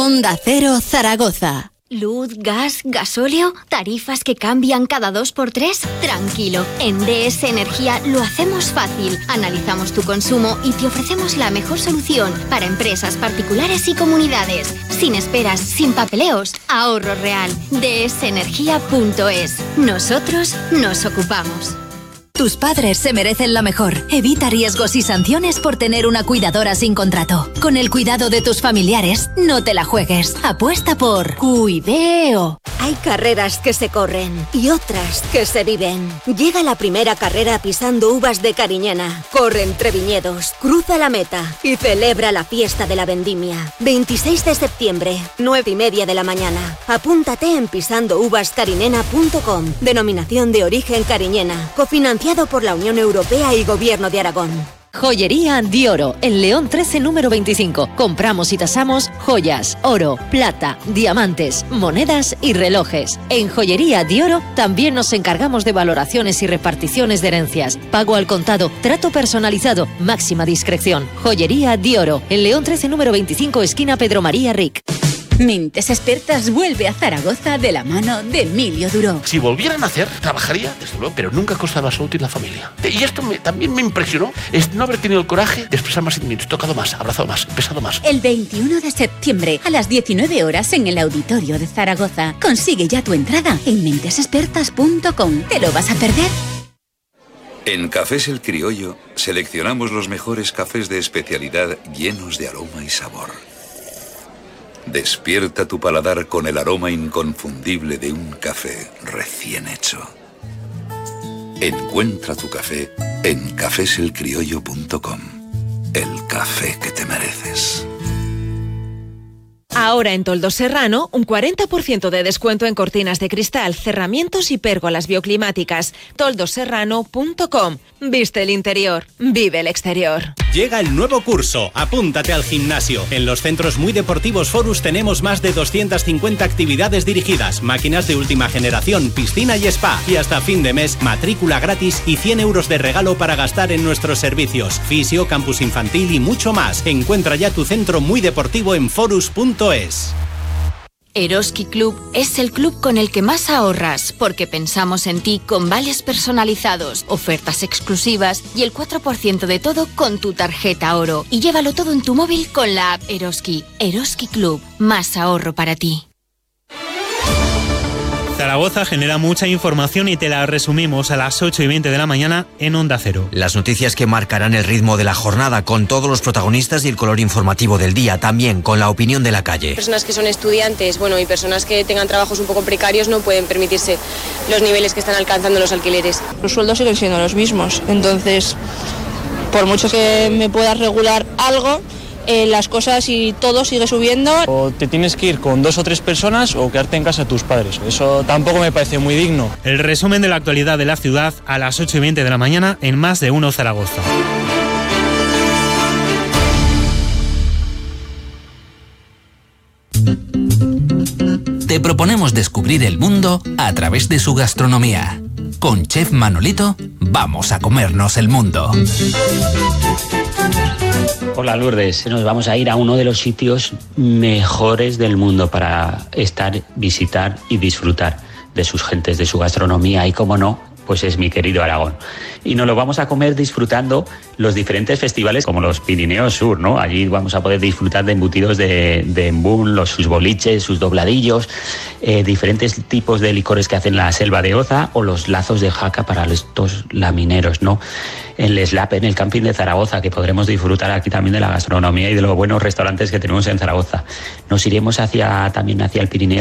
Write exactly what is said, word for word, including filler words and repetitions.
Onda Cero Zaragoza. Luz, gas, gasóleo, tarifas que cambian cada dos por tres. Tranquilo, en D S Energía lo hacemos fácil. Analizamos tu consumo y te ofrecemos la mejor solución para empresas particulares y comunidades. Sin esperas, sin papeleos, ahorro real. D S energía punto es. Nosotros nos ocupamos. Tus padres se merecen lo mejor. Evita riesgos y sanciones por tener una cuidadora sin contrato. Con el cuidado de tus familiares, no te la juegues. Apuesta por Cuideo. Hay carreras que se corren y otras que se viven. Llega la primera carrera pisando uvas de Cariñena. Corre entre viñedos, cruza la meta y celebra la fiesta de la vendimia. veintiséis de septiembre, nueve y media de la mañana. Apúntate en pisando uvas cariñena punto com. Denominación de origen Cariñena. Cofinanciado por la Unión Europea y Gobierno de Aragón. Joyería Dioro, en León trece número veinticinco. Compramos y tasamos joyas, oro, plata, diamantes, monedas y relojes. En Joyería Dioro también nos encargamos de valoraciones y reparticiones de herencias. Pago al contado, trato personalizado, máxima discreción. Joyería Dioro, en León trece número veinticinco, esquina Pedro María Ric. Mentes Expertas vuelve a Zaragoza de la mano de Emilio Duró. Si volvieran a hacer, trabajaría, desde luego, pero nunca a costa de la salud y la familia. Y esto me, también me impresionó, es no haber tenido el coraje de expresar más sentimientos, tocado más, abrazado más, pesado más. El veintiuno de septiembre a las diecinueve horas en el Auditorio de Zaragoza. Consigue ya tu entrada en mentes expertas punto com. ¿Te lo vas a perder? En Cafés El Criollo seleccionamos los mejores cafés de especialidad llenos de aroma y sabor. Despierta tu paladar con el aroma inconfundible de un café recién hecho. Encuentra tu café en cafés el criollo punto com. El café que te mereces. Ahora en Toldos Serrano, un cuarenta por ciento de descuento en cortinas de cristal, cerramientos y pérgolas bioclimáticas. toldos serrano punto com. Viste el interior, vive el exterior. Llega el nuevo curso, apúntate al gimnasio. En los centros muy deportivos Forus tenemos más de doscientas cincuenta actividades dirigidas, máquinas de última generación, piscina y spa. Y hasta fin de mes, matrícula gratis y cien euros de regalo para gastar en nuestros servicios. Fisio, campus infantil y mucho más. Encuentra ya tu centro muy deportivo en forus punto es. Eroski Club es el club con el que más ahorras, porque pensamos en ti con vales personalizados, ofertas exclusivas y el cuatro por ciento de todo con tu tarjeta oro. Y llévalo todo en tu móvil con la app Eroski. Eroski Club, más ahorro para ti. Zaragoza genera mucha información y te la resumimos a las ocho y veinte de la mañana en Onda Cero. Las noticias que marcarán el ritmo de la jornada, con todos los protagonistas y el color informativo del día, también con la opinión de la calle. Personas que son estudiantes, bueno, y personas que tengan trabajos un poco precarios no pueden permitirse los niveles que están alcanzando los alquileres. Los sueldos siguen siendo los mismos, entonces, por mucho que me puedas regular algo, Eh, las cosas y todo sigue subiendo. O te tienes que ir con dos o tres personas o quedarte en casa de tus padres. Eso tampoco me parece muy digno. El resumen de la actualidad de la ciudad a las ocho y veinte de la mañana en Más de Uno Zaragoza. Te proponemos descubrir el mundo a través de su gastronomía. Con Chef Manolito, vamos a comernos el mundo. Hola Lourdes, nos vamos a ir a uno de los sitios mejores del mundo para estar, visitar y disfrutar de sus gentes, de su gastronomía y, cómo no, pues es mi querido Aragón. Y nos lo vamos a comer disfrutando los diferentes festivales como los Pirineos Sur, ¿no? Allí vamos a poder disfrutar de embutidos de, de embún, los, sus boliches, sus dobladillos, eh, diferentes tipos de licores que hacen la selva de Oza o los lazos de jaca para estos lamineros, ¿no? En el Slap, en el camping de Zaragoza, que podremos disfrutar aquí también de la gastronomía y de los buenos restaurantes que tenemos en Zaragoza. Nos iremos hacia también hacia el Pirineo